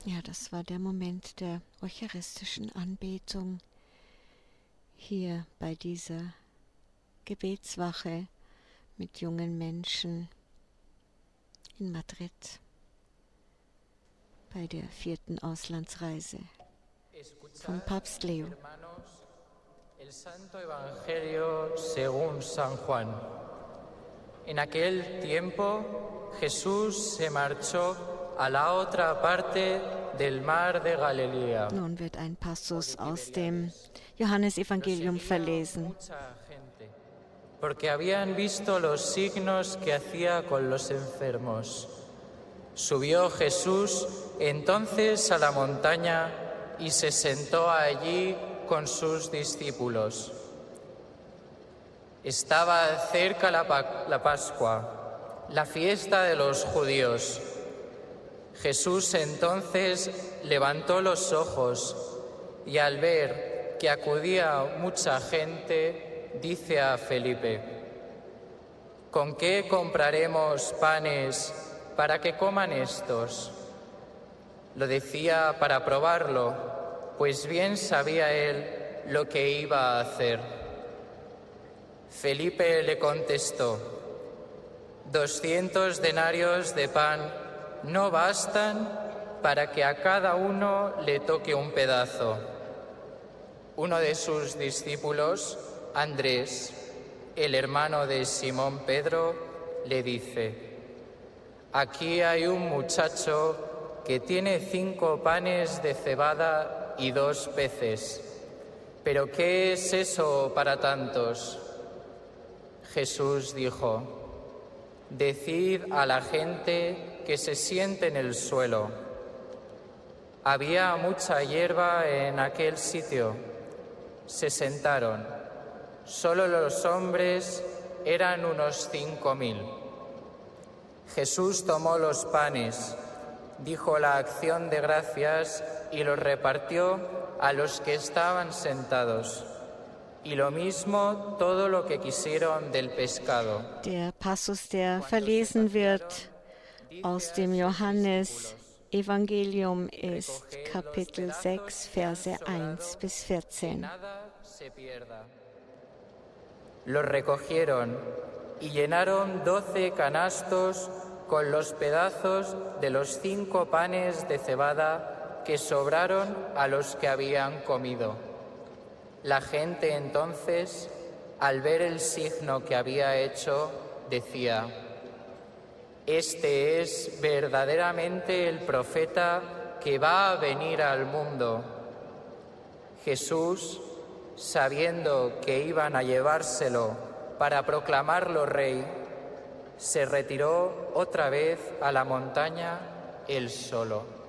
Ja, das war der Moment der eucharistischen Anbetung hier bei dieser Gebetswache mit jungen Menschen in Madrid bei der 4. Auslandsreise von Papst Leo. El Santo Evangelio según San Juan. En aquel tiempo Jesús se marchó a la otra parte del mar de Galilea. Nun wird ein Passus aus dem Johannesevangelium verlesen. Porque habían visto los signos que hacía con los enfermos. Subió Jesús entonces a la montaña y se sentó allí con sus discípulos. Estaba cerca la Pascua, la fiesta de los judíos. Jesús entonces levantó los ojos y al ver que acudía mucha gente, dice a Felipe: ¿con qué compraremos panes para que coman estos? Lo decía para probarlo, pues bien sabía él lo que iba a hacer. Felipe le contestó: 200 denarios de pan no bastan para que a cada uno le toque un pedazo. Uno de sus discípulos, Andrés, el hermano de Simón Pedro, le dice: aquí hay un muchacho que tiene 5 panes de cebada y 2 peces. ¿Pero qué es eso para tantos? Jesús dijo: decid a la gente que se siente en el suelo. Había mucha hierba en aquel sitio. Se sentaron. Solo los hombres eran unos 5000. Jesús tomó los panes, dijo la acción de gracias y los repartió a los que estaban sentados. Y lo mismo todo lo que quisieron del pescado. Der Passus, der verlesen wird aus dem Johannesevangelium, ist Kapitel 6, Verse 1 bis 14. Los recogieron y llenaron 12 canastos con los pedazos de los 5 panes de cebada que sobraron a los que habían comido. La gente entonces, al ver el signo que había hecho, decía: este es verdaderamente el profeta que va a venir al mundo. Jesús, sabiendo que iban a llevárselo para proclamarlo rey, se retiró otra vez a la montaña él solo.